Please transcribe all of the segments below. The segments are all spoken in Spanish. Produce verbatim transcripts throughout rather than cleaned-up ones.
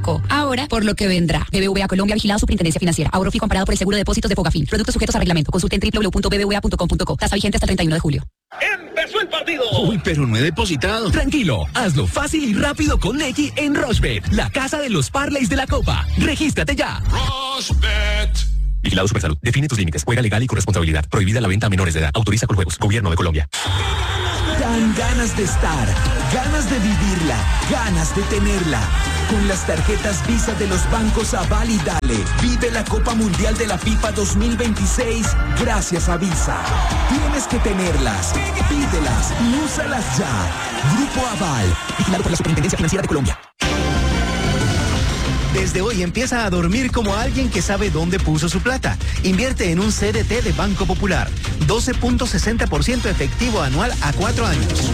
tocó. Ahora, por lo que vendrá. B B V A Colombia, vigilado Superintendencia Financiera. Ahorro fijo amparado por el seguro de depósitos de Fogafín. Productos sujetos a reglamento. Consulte en doble u doble u doble u punto b b v a punto com punto co. Tasa vigente hasta el treinta y uno de julio. ¡Empezó el partido! Uy, pero no he depositado. Tranquilo, hazlo fácil y rápido con Nequi en Rushbet, la casa de los parlays de la Copa. ¡Regístrate ya! Rushbet. Vigilado Supersalud. Define tus límites. Juega legal y con responsabilidad. Prohibida la venta a menores de edad. Autoriza con juegos. Gobierno de Colombia. Dan ganas de estar, ganas de vivirla, ganas de tenerla. Con las tarjetas Visa de los bancos Aval y Dale, vive la Copa Mundial de la FIFA dos mil veintiséis gracias a Visa. Tienes que tenerlas, pídelas y úsalas ya. Grupo Aval, vigilado por la Superintendencia Financiera de Colombia. Desde hoy empieza a dormir como alguien que sabe dónde puso su plata. Invierte en un C D T de Banco Popular. doce punto sesenta por ciento efectivo anual a cuatro años.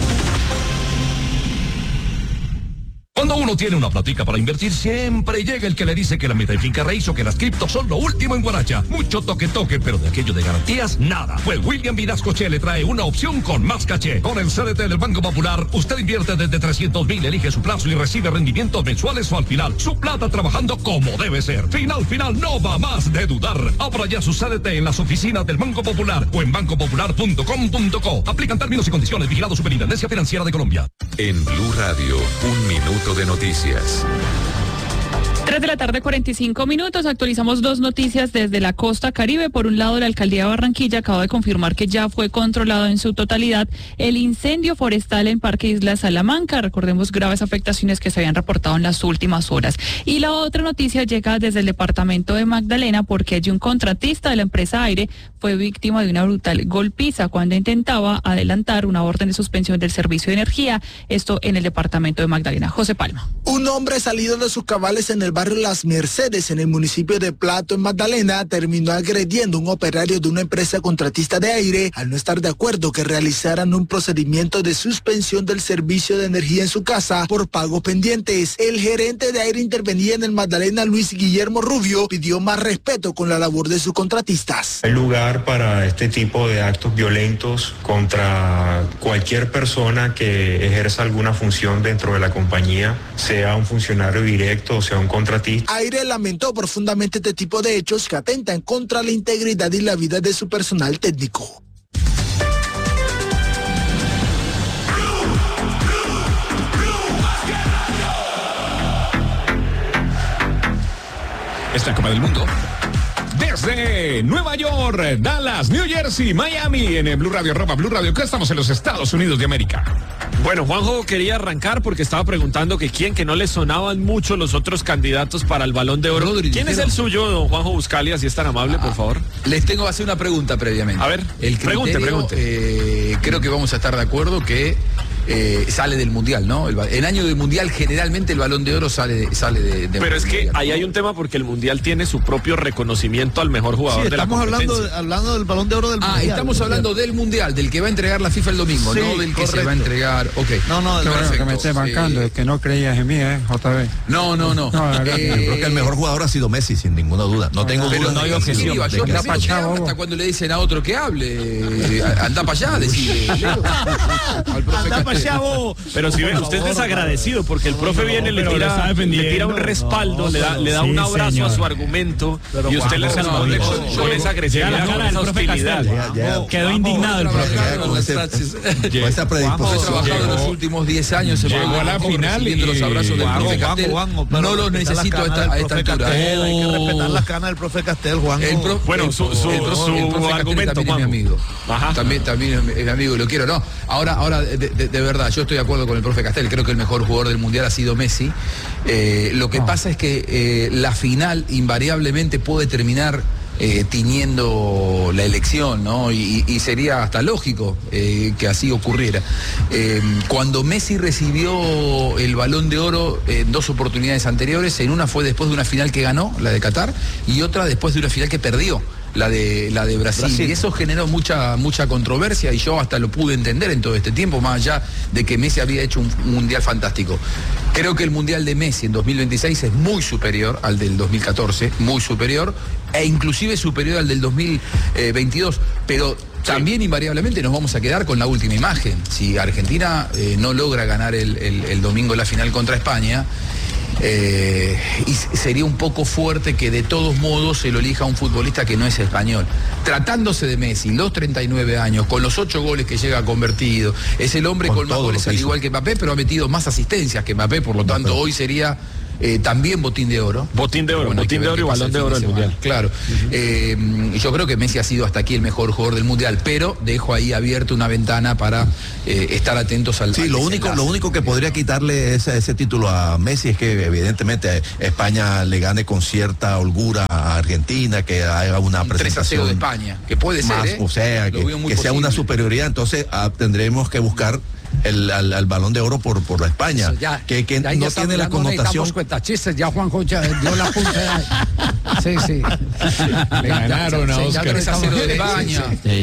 Cuando uno tiene una platica para invertir, siempre llega el que le dice que la meta de finca raíz o que las criptos son lo último en Guaracha. Mucho toque toque, pero de aquello de garantías, nada. Pues William Vinascoche le trae una opción con más caché. Con el C D T del Banco Popular, usted invierte desde trescientos mil, elige su plazo y recibe rendimientos mensuales o al final. Su plata trabajando como debe ser. Final, final, no va más de dudar. Abra ya su C D T en las oficinas del Banco Popular o en banco popular punto com punto co. Aplican términos y condiciones. Vigilado Superintendencia Financiera de Colombia. En Blue Radio, un minuto de noticias. tres de la tarde, cuarenta y cinco minutos. Actualizamos dos noticias desde la costa Caribe. Por un lado, la alcaldía de Barranquilla acaba de confirmar que ya fue controlado en su totalidad el incendio forestal en Parque Isla Salamanca. Recordemos graves afectaciones que se habían reportado en las últimas horas. Y la otra noticia llega desde el departamento de Magdalena porque allí un contratista de la empresa Aire fue víctima de una brutal golpiza cuando intentaba adelantar una orden de suspensión del servicio de energía. Esto en el departamento de Magdalena. José Palma. Un hombre salido de sus cabales en el barrio Las Mercedes, en el municipio de Plato, en Magdalena, terminó agrediendo a un operario de una empresa contratista de aire al no estar de acuerdo que realizaran un procedimiento de suspensión del servicio de energía en su casa por pagos pendientes. El gerente de aire intervenía en el Magdalena, Luis Guillermo Rubio, pidió más respeto con la labor de sus contratistas. Hay lugar para este tipo de actos violentos contra cualquier persona que ejerza alguna función dentro de la compañía, sea un funcionario directo o sea un contratista. Aire lamentó profundamente este tipo de hechos que atentan contra la integridad y la vida de su personal técnico. Esta Copa del Mundo desde Nueva York, Dallas, New Jersey, Miami, en el Blue Radio Ropa, Blue Radio, que estamos en los Estados Unidos de América. Bueno, Juanjo quería arrancar porque estaba preguntando que quién, que no le sonaban mucho los otros candidatos para el Balón de Oro. Rodri, ¿Quién es el suyo, don Juanjo Buscalia, si es tan amable, ah, por favor? Les tengo que hacer una pregunta previamente. A ver, el criterio, pregunte, pregunte. Eh, creo que vamos a estar de acuerdo que eh, sale del Mundial, ¿no? El, en año del Mundial generalmente el Balón de Oro sale, sale de, de Pero es que mundial, ahí ¿no? hay un tema porque el Mundial tiene su propio reconocimiento al mejor jugador sí, de la competencia. Estamos hablando, hablando del Balón de Oro del ah, Mundial. Ah, estamos hablando del Mundial, del que va a entregar la FIFA el domingo, sí, no del que correcto. se va a entregar. Ok. No, no, del bueno, que me esté bancando, es que no creías en mí, ¿eh? J B. No, no, no. no eh, creo que el mejor jugador ha sido Messi, sin ninguna duda. No, no tengo pero duda. No hay objeción. Yo anda para allá, hasta cuando le dicen a otro que hable, anda para allá, decide. Anda para allá vos. Pero si ve, usted es desagradecido porque el profe no, viene, le tira, le tira un respaldo, no, le da, le da sí, un abrazo señor. a su argumento pero y usted le responde con, no, con esa agresividad, con esa hostilidad. Ya, ya. Quedó indignado el profe. Con, ese, con esa predisposición. He trabajado en los últimos diez años. Llegó a la final y los abrazos del profe Castel. No los necesito a esta, a esta altura. Hay que respetar las canas del profe Castel, Juan. Bueno, su, su, el profe, su el profe argumento, también es mi amigo. Ajá. También, también es mi amigo y lo quiero. No, ahora, ahora de, de, de verdad, yo estoy de acuerdo con el profe Castel. Creo que el mejor jugador del Mundial ha sido Messi. Eh, lo que ah. pasa es que eh, la final invariablemente puede terminar Eh, tiñendo la elección, ¿no? Y, y sería hasta lógico eh, que así ocurriera. Eh, cuando Messi recibió el Balón de Oro en dos oportunidades anteriores, en una fue después de una final que ganó, la de Qatar, y otra después de una final que perdió, la de la de Brasil. Brasil. Y eso generó mucha mucha controversia y yo hasta lo pude entender en todo este tiempo, más allá de que Messi había hecho un, un mundial fantástico. Creo que el mundial de Messi en dos mil veintiséis es muy superior al del dos mil catorce, muy superior, e inclusive superior al del dos mil veintidós, pero también invariablemente nos vamos a quedar con la última imagen. Si Argentina eh, no logra ganar el, el, el domingo la final contra España, Eh, y sería un poco fuerte que de todos modos se lo elija un futbolista que no es español. Tratándose de Messi, los treinta y nueve años, con los ocho goles que llega convertido, es el hombre con, con más goles al igual que Mbappé, pero ha metido más asistencias que Mbappé, por lo tanto hoy sería eh, también botín de oro. Botín de oro, bueno, botín de oro y balón de oro del Mundial. Claro. Uh-huh. eh, yo creo que Messi ha sido hasta aquí el mejor jugador del Mundial, pero dejo ahí abierta una ventana para eh, estar atentos al. Sí, al lo único, lo único que podría quitarle ese, ese título a Messi es que evidentemente España le gane con cierta holgura a Argentina, que haga una un presentación de España, que puede más, ser, ¿eh? o sea, que, que sea una superioridad, entonces ah, tendremos que buscar el al, al balón de oro por por la España, ya, que, que ya no tiene la connotación. Cuenta chistes, ya Juanjo ya dio la punta. Sí, sí. Le ganaron a Oscar. tres a cero de España.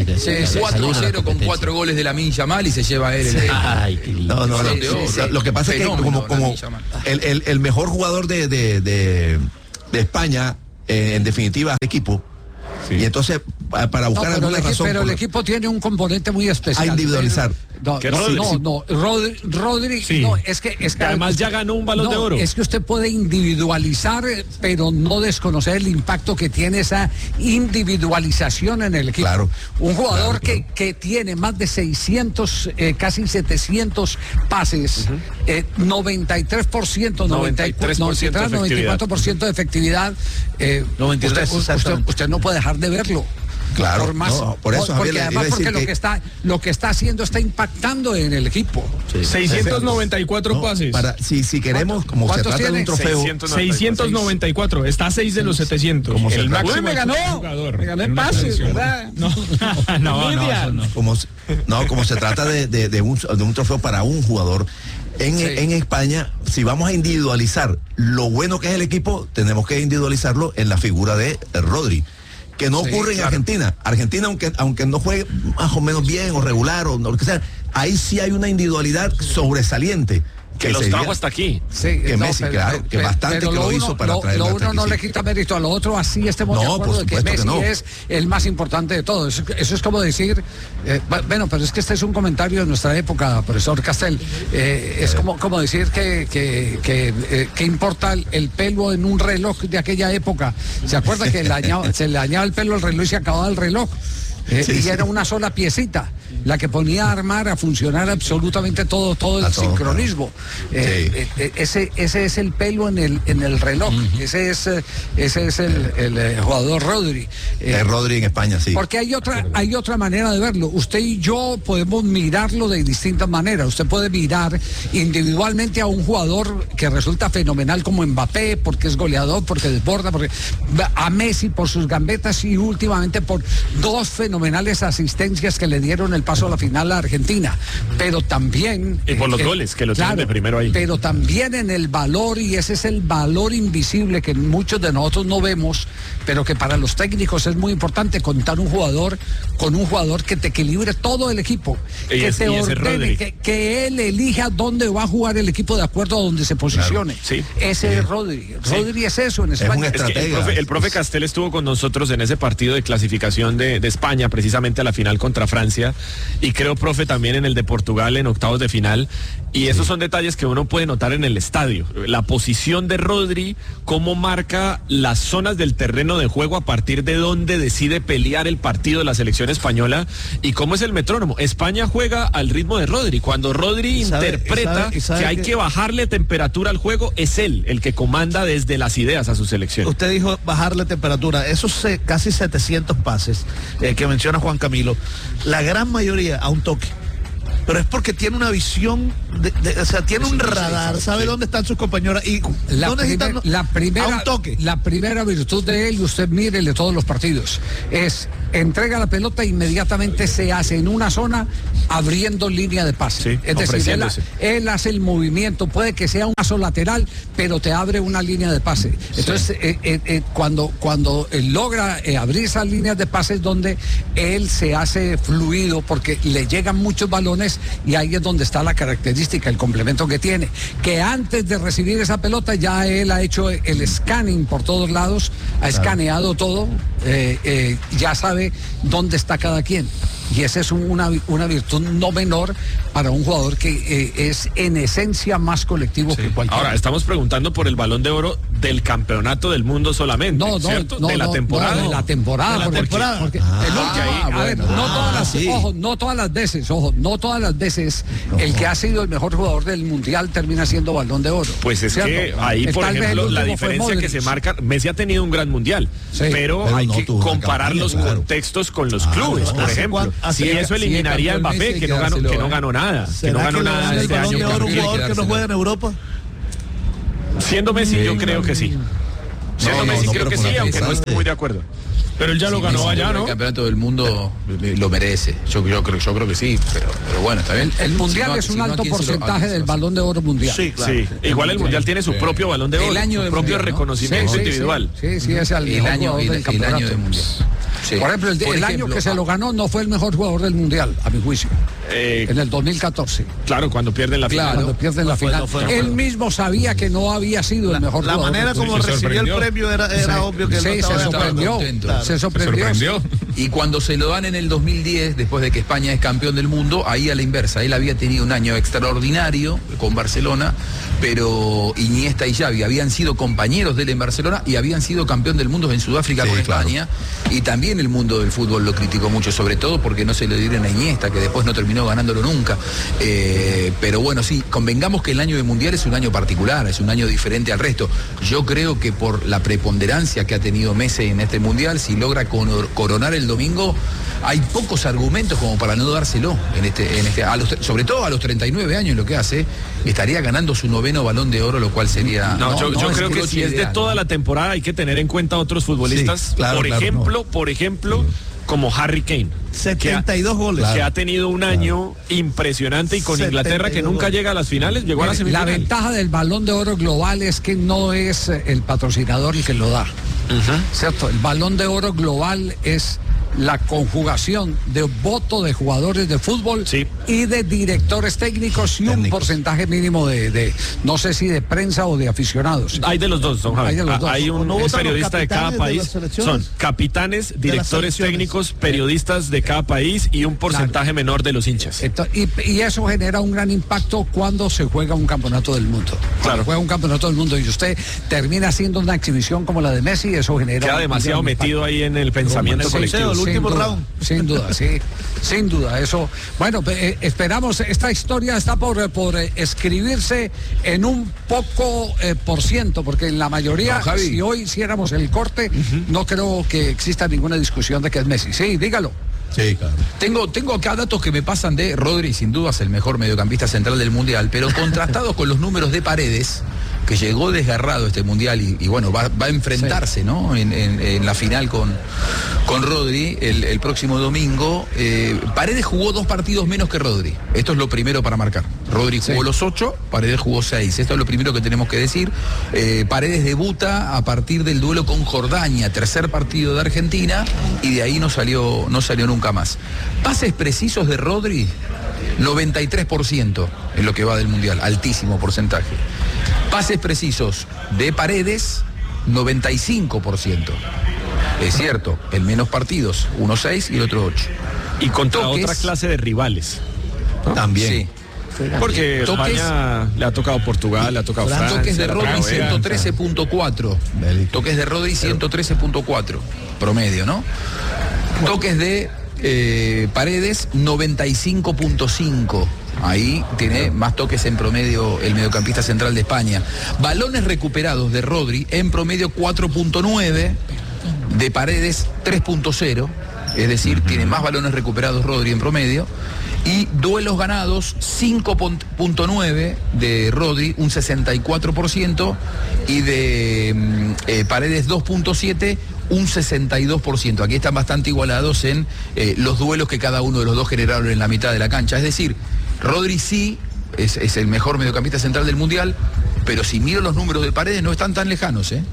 cuatro a cero con cuatro goles de Lamine Yamal y se lleva él el. Ay, qué lindo. No, no, no. no. Lo que pasa es que como, como el, el, el mejor jugador de, de, de, de España, eh, en definitiva, de equipo. Sí. Y entonces, para buscar no, alguna el razón. Pero el equipo tiene un componente muy especial. A individualizar. No, no, no, no, Rodri, Rodri sí. no, es que, es que además ya ganó un balón no, de oro. Es que usted puede individualizar, pero no desconocer el impacto que tiene esa individualización en el equipo. Claro. Un jugador claro, claro. Que, que tiene más de seiscientos, eh, casi setecientos pases, uh-huh. eh, noventa y tres por ciento, noventa y tres por ciento, noventa y cuatro por ciento de efectividad. Eh, noventa y tres, usted, usted, usted no puede dejar de verlo. Claro, por, más, no, por eso por, porque Javier, además porque lo que... que está lo que está haciendo está impactando en el equipo. Sí. seiscientos noventa y cuatro no, pases. Para, si, si queremos, como se trata tiene? de un trofeo. seiscientos noventa y cuatro, está a seis de los setecientos. Como el máximo me ganó. Jugador. Me gané pases, ¿verdad? No, no, no, no, no. Como, no, como se trata de, de, de, un, de un trofeo para un jugador. En, sí. en España, si vamos a individualizar lo bueno que es el equipo, tenemos que individualizarlo en la figura de Rodri. Que no sí, ocurre en claro. Argentina. Argentina, aunque, aunque no juegue más o menos bien o regular o lo que sea, ahí sí hay una individualidad sobresaliente. Que, que los trajo hasta aquí. Sí, que no, Messi, pero, claro, pero, que bastante que lo uno, hizo para lo, traerlo. Lo uno no le quita mérito a lo otro, así estemos no, de acuerdo de que Messi que no. es el más importante de todos. Eso, eso es como decir, eh, bueno, pero es que este es un comentario de nuestra época, profesor Castel. Eh, es como, como decir que, que, que, eh, que importa el, el pelo en un reloj de aquella época. ¿Se acuerda que le añaba, se le dañaba el pelo al reloj y se acababa el reloj? Eh, sí, y sí. Era una sola piecita la que ponía a armar, a funcionar absolutamente todo, todo el todo, sincronismo. Claro. Eh, sí. eh, ese, ese es el pelo en el, en el reloj. Uh-huh. Ese es, ese es el, el, el jugador Rodri. Eh, el Rodri en España, sí. Porque hay otra, hay otra manera de verlo. Usted y yo podemos mirarlo de distintas maneras. Usted puede mirar individualmente a un jugador que resulta fenomenal como Mbappé, porque es goleador, porque desborda, porque a Messi por sus gambetas y últimamente por dos fenomenales asistencias que le dieron el paso a la final a Argentina, pero también y por los eh, goles que lo claro, tienen de primero ahí, pero también en el valor, y ese es el valor invisible que muchos de nosotros no vemos, pero que para los técnicos es muy importante, contar un jugador con un jugador que te equilibre todo el equipo, y que es, te ordene, que, que él elija dónde va a jugar el equipo de acuerdo a donde se posicione. Claro, sí, ese sí. es Rodri. Rodri sí. es eso en España. Es es que el profe, el profe Castel estuvo con nosotros en ese partido de clasificación de, de España, precisamente a la final contra Francia, y creo, profe, también en el de Portugal en octavos de final, y esos sí. son detalles que uno puede notar en el estadio. La posición de Rodri, cómo marca las zonas del terreno de juego a partir de donde decide pelear el partido de la selección española, y cómo es el metrónomo. España juega al ritmo de Rodri. Cuando Rodri sabe, interpreta sabe, sabe que hay que... que bajarle temperatura al juego, es él el que comanda desde las ideas a su selección. Usted dijo bajarle temperatura. Esos eh, casi setecientos pases eh, que menciona Juan Camilo, la gran mayoría a un toque. Pero es porque tiene una visión, de, de, o sea, tiene es un radar, sabe sí. dónde están sus compañeros y la, no primer, necesitan la primera, a un toque. La primera virtud de él, y usted mírele todos los partidos, es entrega la pelota e inmediatamente se hace en una zona abriendo línea de pase. Sí, es decir, él, él hace el movimiento, puede que sea un paso lateral, pero te abre una línea de pase. Entonces, sí. eh, eh, eh, cuando, cuando él logra eh, abrir esas líneas de pase es donde él se hace fluido, porque le llegan muchos balones, y ahí es donde está la característica, el complemento que tiene, que antes de recibir esa pelota ya él ha hecho el scanning por todos lados, ha claro. escaneado todo, eh, eh, ya sabe dónde está cada quien, y esa es un, una, una virtud no menor para un jugador que eh, es en esencia más colectivo sí. que cualquiera. Ahora, estamos preguntando por el Balón de Oro del campeonato del mundo solamente, No, no, ¿cierto? no, de la no, temporada. no, de la temporada. De la porque- temporada. porque Ah, el último- ah, a ver, bueno. no todas las, sí. ojo, no todas las veces, ojo, no todas las veces el que ha sido el mejor jugador del mundial termina siendo Balón de Oro. Pues es ¿cierto? que ahí, por Tal vez el ejemplo, la último fue diferencia que Modric. se marca, Messi ha tenido un gran mundial, Sí. pero, Pero hay no que tuvo una comparar campaña, los claro. contextos con los Ah, clubes, no. por ¿Hace ejemplo. cuán- hace- Si eso si es eliminaría a campeón Mbappé, Messi, que no ganó, quedárselo, que no ¿eh? ganó nada, que no ¿Será ganó que le nada dan el este balón año. de oro a un quiere jugador que no quedárselo. juega en Europa? Siendo Messi, yo creo que sí. Siendo no, Messi, no, creo pero que con sí, la aunque no pesante. estoy muy de acuerdo. Pero él ya lo Sí, ganó Messi allá, el ¿no? campeonato del mundo eh, lo merece. Yo, yo creo, yo creo que sí, pero, pero bueno, está bien. El mundial Si no, es un si no, ¿a alto quién se lo- a porcentaje quién se del lo- Balón de Oro mundial. Sí, claro. Sí, igual el mundial tiene su Sí. propio balón de oro, El año su del propio mundial, ¿no? reconocimiento Sí, sí, individual. Sí, sí, es el, El mejor año, jugador el, del el campeonato. año del mundial. Sí. Por ejemplo, el, Por el año ejemplo, que se ah, lo ganó no fue el mejor jugador del mundial, a mi juicio, Eh, en el dos mil catorce. claro, cuando pierden la Claro. final. Cuando pierden la No fue, final. no fue, no fue. Él mismo sabía que no había sido el mejor La jugador. manera del como mundial. recibió el sorprendió. premio era, era Sí. obvio que él Sí, no se estaba sorprendió. contento. Se Se sorprendió. sorprendió. Y cuando se lo dan en el dos mil diez, después de que España es campeón del mundo, ahí a la inversa. Él había tenido un año extraordinario con Barcelona, pero Iniesta y Xavi habían sido compañeros de él en Barcelona y habían sido campeón del mundo en Sudáfrica Sí, con claro. España. Y también el mundo del fútbol lo criticó mucho, sobre todo porque no se le dieron a Iniesta, que después no terminó ganándolo nunca. Eh, pero bueno, sí, convengamos que el año de Mundial es un año particular, es un año diferente al resto. Yo creo que por la preponderancia que ha tenido Messi en este Mundial, si logra coro- coronar el domingo, hay pocos argumentos como para no dárselo en este, en este, a los, sobre todo a los treinta y nueve años lo que hace, estaría ganando su noveno Balón de Oro, lo cual sería. No, yo, yo es creo que broche si es de ideal, toda ¿no? la temporada hay que tener en cuenta otros futbolistas, Sí, claro, por claro, ejemplo, por ejemplo, como Harry Kane. setenta y dos que ha, goles. que ha tenido un año impresionante y con Inglaterra que setenta y dos nunca goles. llega a las finales, llegó a la Mire, la semifinal. ventaja del Balón de Oro global es que no es eh, el patrocinador el que lo da. ¿Cierto? El Balón de Oro global es la conjugación de voto de jugadores de fútbol y de directores técnicos y un Técnicos. porcentaje mínimo de, de, no sé si de prensa o de aficionados. Hay de los dos, don Javi. Hay de los dos. Hay un, ¿No un votan los periodista de cada capitanes de país. las selecciones? Son capitanes, las directores selecciones. técnicos, periodistas de cada país y un porcentaje menor de los hinchas. Ento- y, y eso genera un gran impacto cuando se juega un campeonato del mundo. Cuando Claro. juega un campeonato del mundo y usted termina haciendo una exhibición como la de Messi, eso genera Queda un demasiado gran metido impacto. ahí en el pensamiento Sí, colectivo. el sin último duda, round. Sin duda, sí, sin duda. Eso, bueno, eh, esperamos, esta historia está por, por eh, escribirse en un poco eh, por ciento, porque en la mayoría, No, Javi. si hoy hiciéramos el corte, no creo que exista ninguna discusión de que es Messi. Sí, dígalo. Sí, claro. Tengo, tengo acá datos que me pasan de Rodri, sin duda es el mejor mediocampista central del Mundial, pero contrastados con los números de Paredes, que llegó desgarrado a este Mundial y, y bueno, va, va a enfrentarse, ¿no? En, en- en la final con, con Rodri el, el próximo domingo. Eh, Paredes jugó dos partidos menos que Rodri. Esto es lo primero para marcar. Rodri jugó los ocho, Paredes jugó seis. Esto es lo primero que tenemos que decir. Eh, Paredes debuta a partir del duelo con Jordania, tercer partido de Argentina, y de ahí no salió, no salió nunca más. Pases precisos de Rodri, noventa y tres por ciento en lo que va del Mundial, altísimo porcentaje. Pases precisos de Paredes, noventa y cinco por ciento. Es cierto, el menos partidos, uno seis y el otro ocho. Y contra Toques. otra clase de rivales. También. Sí. Porque Toques. España le ha tocado Portugal, le ha tocado Francia. Toques de le ha Rodri tocado ciento trece punto cuatro. Toques de Rodri ciento trece punto cuatro. Promedio, ¿no? Toques de eh, Paredes noventa y cinco punto cinco. Ahí tiene más toques en promedio el mediocampista central de España. Balones recuperados de Rodri en promedio cuatro punto nueve. De Paredes tres punto cero. Es decir, tiene más balones recuperados Rodri en promedio. Y duelos ganados, cinco punto nueve de Rodri, un sesenta y cuatro por ciento, y de mm, eh, Paredes dos punto siete, un sesenta y dos por ciento. Aquí están bastante igualados en eh, los duelos que cada uno de los dos generaron en la mitad de la cancha. Es decir, Rodri sí es, es el mejor mediocampista central del Mundial, pero si miro los números de Paredes no están tan lejanos, ¿eh?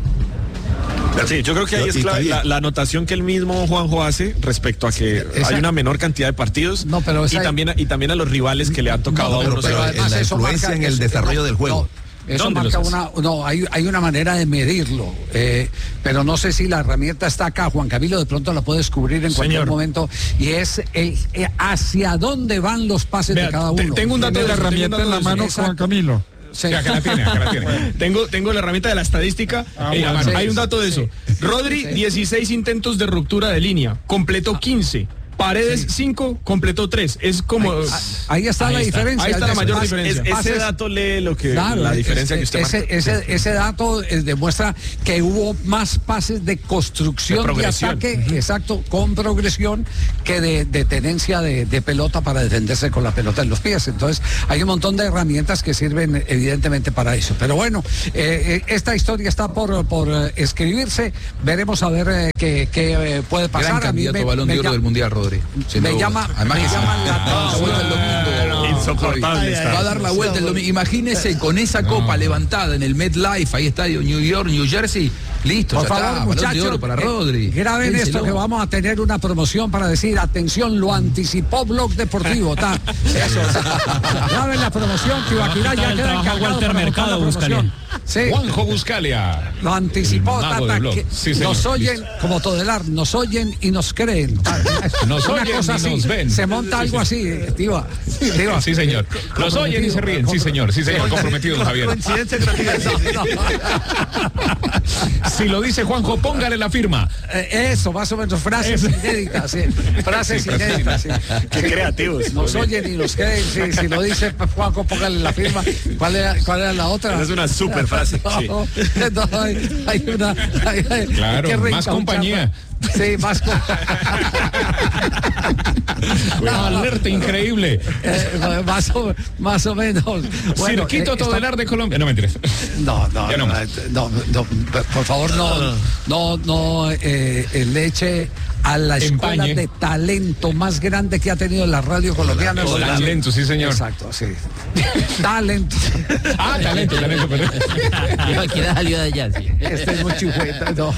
Sí, yo creo que ahí es clave la, la anotación que el mismo Juanjo hace respecto a que Esa- hay una menor cantidad de partidos No, pero y, esa- también, a- y también a los rivales que le han tocado No, a pero- unos. pero a- además la eso influencia marca- en el eso- desarrollo no, del juego. no, eso ¿Dónde marca los una, no, hay, hay una manera de medirlo, eh, pero no sé si la herramienta está acá. Juan Camilo de pronto la puede descubrir en cualquier Señor. momento, y es el eh, hacia dónde van los pases Vea, de cada te- uno. tengo un dato de la Tengo un herramienta en la dato de mano, eso. Juan Camilo. Sí, acá la tiene, acá la tiene. Tengo, tengo la herramienta de la estadística. Ah, Eh, bueno, sí, hay un dato de sí. eso. Rodri, dieciséis intentos de ruptura de línea, completó quince. Paredes cinco, completó tres. Es como... Ahí, ahí está ahí la está. diferencia. Ahí está la mayor Pas- diferencia. es- Ese pases- dato lee lo que Claro, la diferencia ese, que usted ese, marca. ese, ese dato eh, demuestra que hubo más pases de construcción De de, progresión. ataque, exacto, con progresión, que de, de tenencia de, de pelota para defenderse con la pelota en los pies. Entonces, hay un montón de herramientas que sirven evidentemente para eso. Pero bueno, eh, eh, esta historia está por, por eh, escribirse. Veremos a ver eh, qué, qué, eh, puede pasar. Gran A mí candidato me- Balón me de Oro llama- del Mundial, Rodri. sin me duda. llama- Además me que sí. llama la Va a dar la vuelta el domingo. Insoportable está. Va a dar la vuelta el domingo. Imagínese con esa copa levantada en el MetLife, ahí estadio New York, New Jersey. Listo, Por ya favor, está. Balón de muchachos, Oro para eh, Rodri. graben Dénselo. esto que vamos a tener una promoción para decir, atención, lo anticipó Blog Deportivo. Ta. Eso, graben la promoción, Tibaquirá ya queda encargado para montar la promoción. Sí. Juanjo Buscalia. Lo anticipó, El mago ta, ta, del blog. que Sí, señor. nos oyen, como Todelar, nos oyen y nos creen. Ta. Nos Una oyen cosa y así. nos ven. Se monta algo así, eh, Tiba. Tiba. Sí, señor. Los oyen y se ríen. Sí, señor. Sí, señor. Comprometido, don Javier. Coincidencia gratificante. Si lo dice Juanjo, póngale la firma. Eh, Eso, más o menos, frases inéditas, sí. Frases Sí, frases inéditas, sí. Qué Sí. creativos. Nos oyen y nos creen, sí, si lo dice Juanjo, póngale la firma. ¿Cuál era, cuál era la otra? Esa es una super frase, sí. No, no, hay, hay una... hay- hay- Claro, hay que más reencauchar. compañía. Sí, más compañía. Alerta increíble. Eh, más, o, más o menos. Bueno, Cirquito eh, Todelar de Colombia. No, mentiras. No, no, Ya no no, más. no, no, por favor, no, no, no, eh, eh, le eche a la escuela Empañe. de talento más grande que ha tenido la radio colombiana. Talento, sí, señor. Exacto, sí. Talento. Ah, talento, talento, perdón. Aquí salió de allá, sí. Este es muy chihueta, no.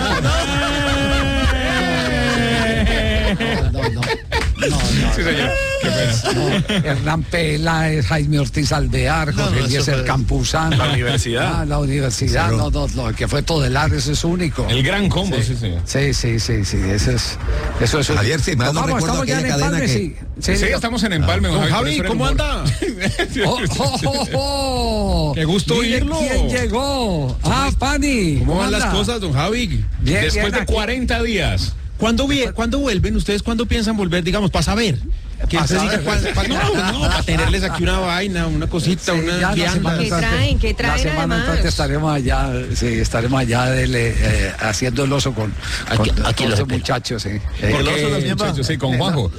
No, no, no. No, no, Sí, señor. Qué pena. no. Hernán Peláez, Jaime Ortiz Alvear, No, Jorge no, eso Eliezer fue- Campuzano. La universidad. Ah, la universidad, no, no, no, el que fue Todelar, ese es único. El gran combo, sí, señor. Sí, sí, sí, sí, eso es, eso es. Javier, sí, mal no Vamos, recuerdo estamos ya en aquella cadena Empalme, que- sí. Sí, Sí, digo. estamos en Empalme, don Don Javi. Javi, por eso ¿cómo era el anda? Oh, oh, oh, oh. Qué gusto Mire oírlo. ¿Quién llegó? Ah, Pani. ¿Cómo van las anda? cosas, don Javi? Bien, Después bien, de aquí. cuarenta días. ¿Cuándo, vie- ¿Cuándo vuelven? ¿Ustedes cuándo piensan volver, digamos, para saber? Que Pa' usted saber. diga cuál- cuál- no, no, para tenerles aquí una vaina, una cosita, Sí, una ya la vianda. semana ¿Qué entrante- traen? ¿Qué traen La semana además? entrante estaremos allá, sí, estaremos allá dele, eh, haciendo el oso con, Aquí- con, aquí con los ese espero. muchacho, sí. Por Eh, los eh, también, muchachos, sí, con Juanjo.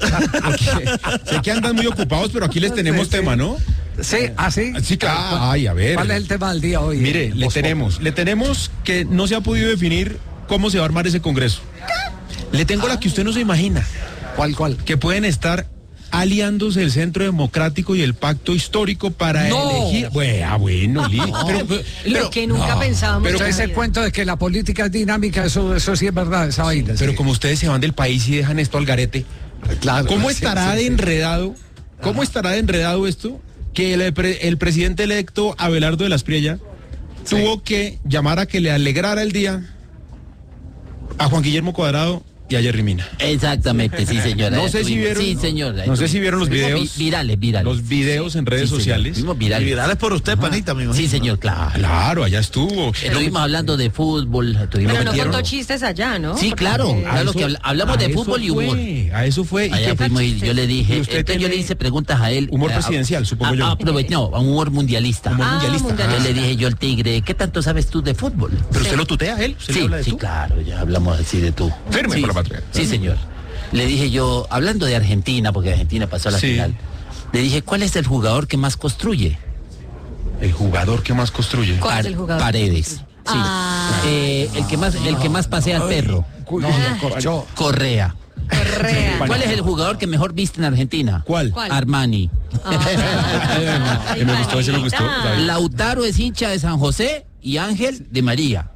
Sé que andan muy ocupados, pero aquí les tenemos Sí, sí. tema, ¿no? Sí, así. Sí, claro. Ay, a ver. ¿Cuál es el tema del día hoy? Mire, eh, le Bosco? tenemos, le tenemos que no se ha podido definir cómo se va a armar ese congreso. Le tengo la que usted no se imagina, ¿Cuál, cuál? que pueden estar aliándose el Centro Democrático y el Pacto Histórico para No. elegir. Bueno, ah, bueno, Lili. Pero, pero- Lo que nunca no, pensábamos. Pero en la ese vida. cuento de que la política es dinámica, eso, eso sí es verdad, esa vaina. pero sí. como ustedes se van del país y dejan esto al garete, Claro, ¿cómo sí, estará sí, de sí. enredado? ¿Cómo estará de enredado esto? Que el, pre- el presidente electo Abelardo de la Espriella tuvo que llamar a que le alegrara el día a Juan Guillermo Cuadrado y a Jerry Mina. Exactamente, sí, señora. No ahí sé si estuvimos. vieron- Sí, señora. ahí no sé estuvimos. si vieron los Fuimos videos. vi- Virales, virales. Los videos en redes Sí, señor, sociales. fuimos virales. Virales por usted, panita, mi Sí, señor, claro. Claro, allá estuvo. Estuvimos hablando de fútbol. Estuvimos Pero no metiendo- contó chistes allá, ¿no? Sí, Porque- claro. A Claro eso- que habla- hablamos a de eso fútbol y humor. fue, A eso fue. ¿Y Allá qué- fuimos y yo le dije, ¿Y usted entonces yo tiene le hice preguntas a él. humor eh, presidencial, supongo a- yo? a- aprove- no, a un humor mundialista. Humor Ah, mundialista. mundialista. Yo le dije yo al tigre, ¿qué tanto sabes tú de fútbol? Pero usted lo tutea a él. ¿Usted le Sí, habla de sí, tú? claro, ya hablamos así de tú. Firme Sí, por la patria. Sí, señor. Le dije yo, hablando de Argentina, porque Argentina pasó a la Sí. final, le dije, ¿cuál es el jugador que más construye? El jugador que más construye. ¿Cuál es el jugador? Paredes. Sí. Ah. Eh, el que más, el que más pasea al perro. No, no, corchó. Correa. Correa. ¿Cuál es el jugador que mejor viste en Argentina? ¿Cuál? ¿Cuál? Armani. Ay, me gustó, ese me gustó, panita. David. Lautaro es hincha de San José y Ángel de María.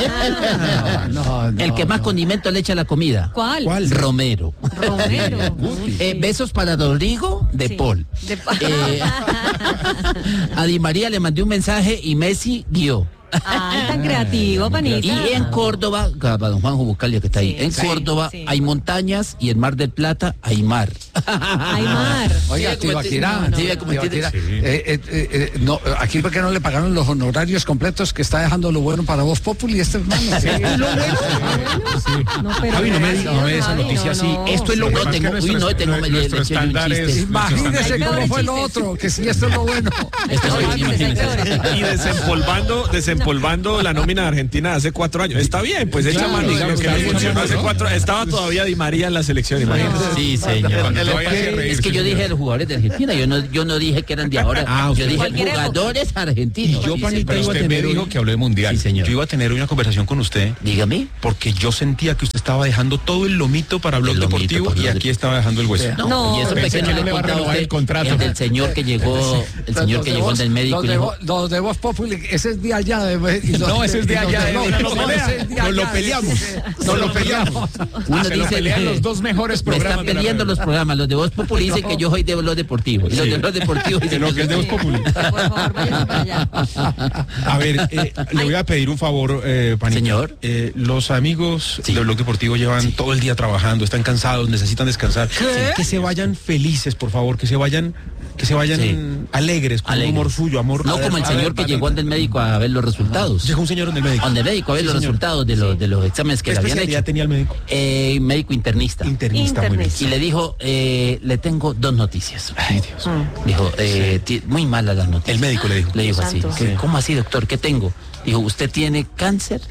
No, no, El que más no. condimento le echa a la comida. ¿Cuál? Romero. Romero. Eh, besos para Rodrigo de Sí. Paul. De Pa- Eh, a Di María le mandé un mensaje y Messi guió. Ah, tan creativo, panita. Y en Córdoba, para don Juanjo Bucalia que está ahí, en sí, Córdoba sí. hay montañas y en Mar del Plata hay mar. Hay mar. Oiga, Sí, como Tibaquirá, este- no, sí, no, como este- Tibaquirá, eh, eh, eh, eh, no, aquí porque no le pagaron los honorarios completos que está dejando lo bueno para Voz Populi este hermano. Sí. Lo bueno. No, pero Javi, no me, gracias, no me dé esa Javi, noticia no, así. no. Esto es lo No bueno. tengo, uy, no tengo, me le nuestro le eché un estándar chiste. es- Imagínese Hay cómo peores fue lo chistes. otro, que si esto es lo bueno. Esto es Hay lo- chistes, hay peores. Y desempolvando, desempolvando la nómina de Argentina hace cuatro años. Está bien, pues echa Claro, mano, digamos que está no funcionó bien, hace ¿no? cuatro. Estaba todavía Di María en la selección, imagínate. Sí, señor. Cuando lo vaya a hacer reír, Es que yo señor. dije los jugadores de Argentina, yo no, yo no dije que eran de ahora, Ah, yo usted- dije Cualquier jugadores argentinos. Yo, Sí, panita, Pero iba a usted me tener dijo un- que habló de mundial. Sí, señor. Yo iba a tener una conversación con usted Dígame. porque yo sentía que usted estaba dejando todo el lomito para Blog El lomito Deportivo para y Blog aquí estaba dejando el hueso. No, No, y eso pensé pequeño que no le le va a contaba renovar usted, el contrato. el del señor que llegó, el señor Los que de llegó Voz- del médico los y de le Vo- dijo, los de Voz Populi, ese es de allá. De, y los No, ese es de y los allá, de no, Voz- no, no, ese pelea. es de Nos lo allá, peleamos. ese- ese- Nos lo peleamos. uno Se lo dice, pelean eh, los dos mejores me programas están de la peleando radio. los programas, los de Voz Populi dicen que yo soy de Blog Deportivo, y los de Blog Deportivo Que dicen no, que es de Voz Populi. Por favor, váyanse para allá. A ver, eh, le voy a pedir un favor, eh, panita. Señor. Eh, los amigos Sí. de Blog Deportivo llevan todo el día trabajando, están cansados, necesitan descansar. Que se vayan felices, por favor, que se vayan, que se vayan Sí. alegres, con Alegres. un humor suyo, amor. No a ver, como el a ver, señor que panita. llegó ante el médico a ver los resultados. Llegó un señor del médico. Donde el médico a ver Sí, los señor. resultados de los, de los exámenes que ¿Qué le habían especialidad hecho. tenía el médico? Eh, médico internista. Internista, muy bien. Internista. Y le dijo, eh, le tengo dos noticias. Ay, Dios. Dijo, eh, ti- muy malas las noticias. El médico le dijo. Le dijo así, Santo. ¿qué- ¿cómo así, doctor? ¿Qué tengo? Dijo, usted tiene cáncer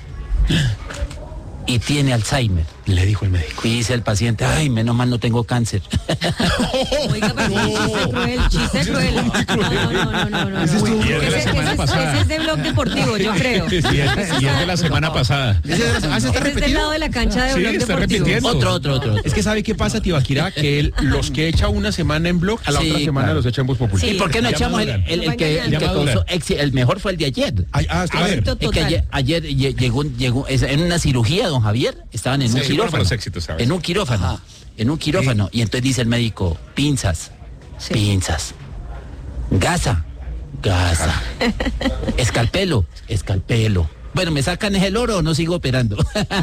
y tiene Alzheimer. Le dijo el médico. Y dice el paciente, ay, menos mal no tengo cáncer. Oiga, pero chiste cruel, chiste cruel. No, no, no, no, no. Ese es tu- y es de la Ese- semana ese es- pasada. Ese es de Blog Deportivo, yo creo. Y es, y es de la semana pasada. Ese- ah, se está Ese es del repitiendo. lado de la cancha de Sí, Blog está Deportivo. repitiendo. Otro, otro, otro. Es que sabe qué pasa, Tibaquirá, que él, los que echa una semana en blog, a la Sí, otra semana claro. los echa en Voz Populi. Sí. ¿Y por qué no Ya echamos el, maduran. el- el que, el Ya que maduran. causó éxito? El mejor fue el de ayer. Ay, ah, está A ver. bien. Éxito Es que total. ayer, ayer lle- llegó, llegó es- en una cirugía, don Javier, estaban en Sí, un sí, fueron quirófano. los éxitos, ¿sabes? En un quirófano. En un quirófano. Y entonces dice el médico, pinzas, Sí. pinzas. Gasa, gasa. Escalpelo, escalpelo. Bueno, ¿me sacan el oro o no sigo operando?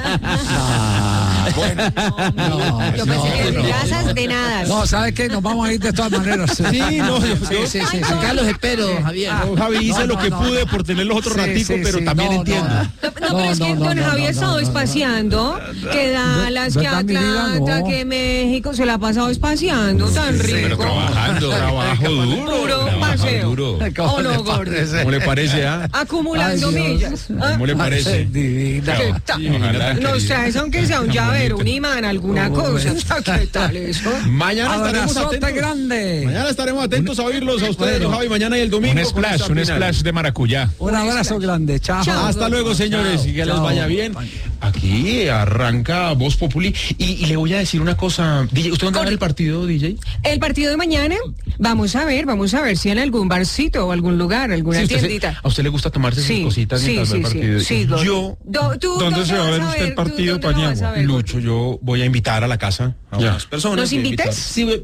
Bueno, no, Yo pensé que no, de no. casas de nada. No, ¿sabe qué? Nos vamos a ir de todas maneras. Sí, no, yo- sí, sí, sí, sí. Acá los espero, Javier. No, Javi, hice No, lo no, que no, pude no. por tenerlos otro Sí, ratico, sí, pero sí, también no, entiendo. no. No, no, pero es que no, don no, Javier no, ha estado no, no. espaciando, que Dallas, que ¿Verdad, mi vida? Atlanta, No. que México, se la ha pasado espaciando tan Pero rico. trabajando. Trabajo duro. Puro trabajo paseo. duro. ¿O no, gordo? ¿Cómo le parece, ah? Acumulando Ay, Dios. millas. ¿Ah? ¿Cómo le parece? Divina. ¿Qué tal? Ojalá, Nos querida. traes aunque sea un llavero, un imán, alguna cosa. ¿Qué tal eso? Mañana estaremos Abrazote atentos. grande. Mañana estaremos atentos a oírlos a ustedes, don Javi, mañana y el domingo. Un ¿Cómo splash, está un Pinal? splash de maracuyá. Un abrazo grande. Chao. Chao. Hasta luego, señores, y que les Chao. vaya bien. Aquí arranca Voz Populi. Y, y le voy a decir una cosa. D J, ¿usted dónde va a ver el partido, D J? El partido de mañana, vamos a ver, vamos a ver si en algún barcito o algún lugar, alguna Sí, usted se- tiendita. ¿A usted le gusta tomarse sus Sí, cositas sí, mientras ve sí, el sí, partido? sí, Gordo. Yo, Do- ¿tú ¿dónde se va a vas ver a usted ver? el ¿Tú partido, dónde lo vas a Paniagua? ver, Gordo? Lucho, yo voy a invitar a la casa a Ya. unas personas. ¿Nos voy a invitar- invitas? Sí, voy-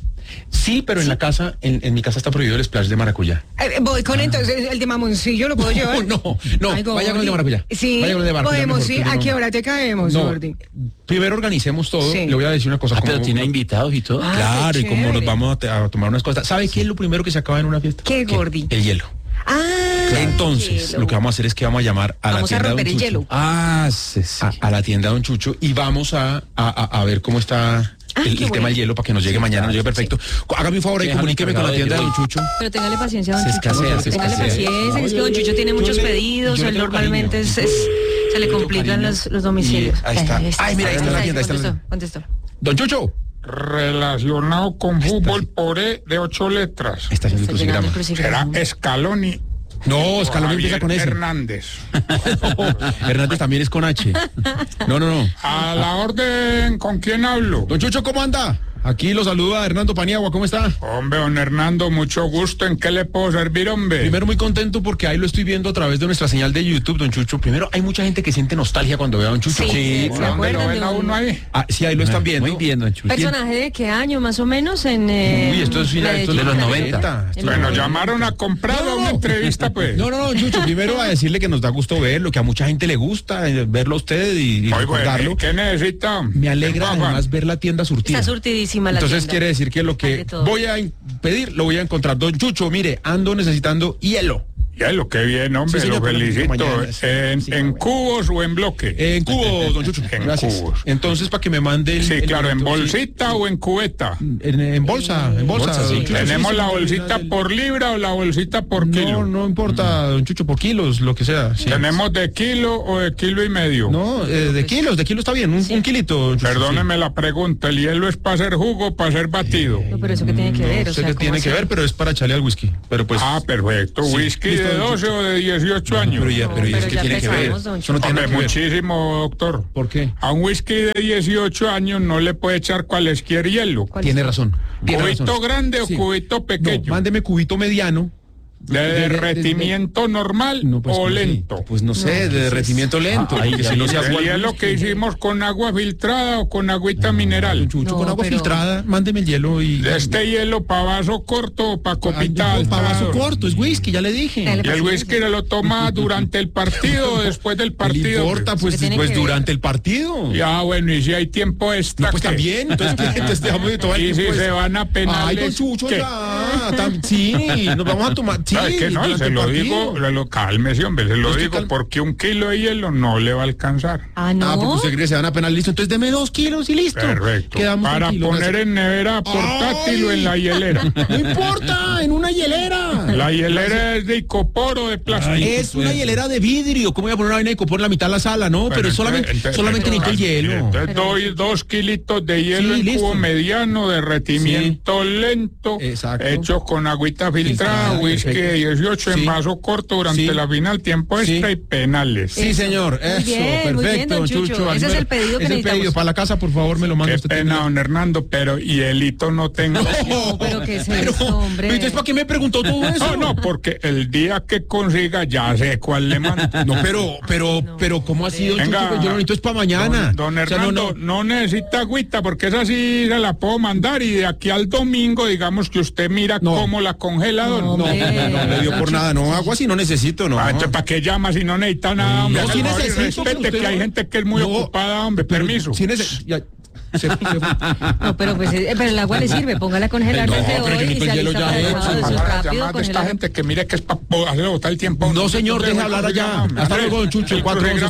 sí, pero en la casa, en, en mi casa está prohibido el splash de maracuyá. Eh, voy con entonces el de mamoncillo, ¿lo puedo llevar? No, no, Ay, vaya con el de Gordi. maracuyá. Sí, Vaya con el de maracuyá podemos, mejor, sí. que yo ¿A no- qué hora te caemos, No, Gordi? primero organicemos todo. Sí. Le voy a decir una cosa. Ah, pero como- tiene invitados y todo. Ah, Claro, qué y como nos chévere. vamos a, te- a tomar unas cosas. ¿Sabe qué es lo primero que se acaba en una fiesta? ¿Qué, Gordi? El hielo. Ah, Entonces, hielo. lo que vamos a hacer es que vamos a llamar a la Vamos a tienda de romper Don el Chucho. hielo. Ah, sí, sí. A, a la tienda de Don Chucho y vamos a, a, a- a ver cómo está Ah, el, qué el tema bueno. del hielo para que nos llegue mañana, nos llegue perfecto. Hágame un favor y Sí, déjame comuníqueme con la encargado tienda de de Don Chucho. Pero téngale paciencia, don Se Chucho. escasea, se Téngale escasea. paciencia, es que don Chucho tiene Yo muchos le- pedidos, yo le él tengo normalmente cariño. es- es- se le tengo complican cariño. los, los domicilios. Y ahí está. Eh, Ay, mira, ahí está la tienda, ahí está la contestó, contestó. Don Chucho. Relacionado con fútbol por E de ocho letras. Está haciendo el Está llegando el crucigrama. Será Scaloni. No, Scaloni Javier empieza con S. Hernández. Hernández también es con H. No, no, no. A la orden, ¿con quién hablo? Don Chucho, ¿cómo anda? Aquí lo saluda Hernando Paniagua, ¿cómo está? Hombre, don Hernando, mucho gusto. ¿En qué le puedo servir, hombre? Primero, muy contento porque ahí lo estoy viendo a través de nuestra señal de YouTube, don Chucho. Primero, hay mucha gente que siente nostalgia cuando ve a don Chucho. Sí, sí, ¿se acuerdan ¿Lo de ven a un uno ahí? Ah, sí, ahí lo están viendo. Muy bien, don Chucho. personaje de qué año más o menos en eh, Uy, esto es final esto es de los noventa. Bueno, llamaron a comprar No, una no. entrevista, pues. No, no, no, Chucho, primero a decirle que nos da gusto verlo, que a mucha gente le gusta eh, verlo a usted y, y Oye, recordarlo. ¿qué necesita? Me alegra Juan, Juan. además ver la tienda surtida. Está surtidísima la Entonces tienda. quiere decir que lo Hay que de todo. voy a in- pedir lo voy a encontrar. Don Chucho, mire, ando necesitando hielo. Hielo, qué bien, hombre, Sí, señor, lo pero felicito. mañana, sí, ¿En, sí, en bueno. cubos o en bloque? En cubos, don Chucho. En Gracias. cubos. Entonces, para que me mande el. Sí, el claro, ¿en boleto, sí. bolsita o en cubeta? En, en bolsa, en bolsa. bolsa, sí, don Chucho, ¿Tenemos sí, la sí, bolsita del- por libra o la bolsita por No, kilo? no importa, don Chucho, por kilos, lo que sea. sí. ¿Tenemos de kilo o de kilo y medio? No, eh, de kilos, de kilos está bien, un, un kilito. don Chucho, Perdóneme la pregunta, ¿el hielo es para hacer jugo o para hacer batido? No, pero eso que tiene que ver, sí. o Sé sea, que ¿cómo tiene que así? ver, pero es para echarle al whisky. Pero pues. Ah, perfecto. Sí, ¿Whisky listo, de don doce Chucho. o de dieciocho años? Pero ya, pero, No, ¿y es pero que ya tiene que ver? empezamos, don Eso no tiene Hombre, nada que ver. muchísimo, doctor. ¿Por qué? A un whisky de dieciocho años no le puede echar cualesquier hielo. ¿Cuál Tiene es? razón. Tiene ¿Cubito razón. grande Sí. o cubito No, pequeño? mándeme cubito mediano. ¿De de- de- derretimiento normal No, pues, o no sé. lento? Pues no sé, de derretimiento lento. Ay, porque ya si no vi. se ¿El agua hielo que hicimos con agua filtrada o con agüita mineral? Chucho, No, con agua pero- filtrada, mándeme el hielo y. ¿De este hielo para vaso corto o para copita alta? Para vaso corto, es whisky, ya le dije. Dale, ¿Y el whisky se lo toma durante el partido o después del ¿Qué le partido? importa? Pues, ¿Qué tiene pues que ver? durante el partido. Ya, bueno, y si hay tiempo extra. No, pues ¿qué? también. Entonces, ¿qué? Entonces dejamos de tomar el Y si tiempo se extra. van a penales. Ay, don Chucho, ¿qué? ya. tam- sí, nos vamos a tomar. Sí, Ay, que no, durante se el lo partido. digo, se lo cálmese, hombre, se lo Pues que digo cal- porque un kilo de hielo no le va a alcanzar. Ah, no. Ah, porque usted cree que se van a penal, listo. Entonces deme dos kilos y listo. Perfecto. Quedamos Para tranquilos, poner gracias. en nevera portátil o en la hielera. No importa, en una hielera. La hielera es de icopor o de plástico. Es una hielera de vidrio. ¿Cómo voy a poner una vaina de copor en la mitad de la sala? No, pero, es solamente, entonces- solamente necesito el hielo. Entonces doy dos kilitos de hielo Sí, en listo. cubo mediano, derretimiento lento, Exacto. hecho con agüita filtrada, Filtrada, whisky de perfecto. dieciocho en Sí. vaso corto durante Sí. la final, tiempo extra Sí. y penales. Sí, señor. Muy Eso, bien, perfecto, muy bien, don Chucho. Ese es el pedido que Es el necesitamos. pedido. Para la casa, por favor, me lo manda Qué usted. pena, don Hernando, pero hielito no tengo. No, pero ¿qué es eso, hombre? Pero entonces, ¿para qué me preguntó todo eso? No, no, porque el día que consiga ya sé cuál le mando. No, pero, pero, pero, ¿cómo ha sido, Chucho? Venga, Pues yo lo necesito es para mañana. Don, don O sea, no, Hernando, no. no, necesita agüita porque esa sí se la puedo mandar y de aquí al domingo, digamos que usted mira No. cómo la congela, don. No, No, hombre. no le dio por nada, no, agua si no necesito, no. Ah, entonces, ¿para qué llama si no necesita nada, hombre? No, Haga sí el favor y necesito, pero respete usted que hay no- gente que es muy No, ocupada, hombre. pero Permiso. sí neces- ya, se- se- No, pero pues eh, pero el agua le sirve, póngala a congelar No, desde pero hoy yo y necesito se el hielo alista ya, para el eh, sábado, sí, eso es Para rápido, llamar de esta congelar. gente que mire que es para hacerle botar el tiempo. No, señor, deje hablar allá. Hasta luego, don Chucho, El cuatro once,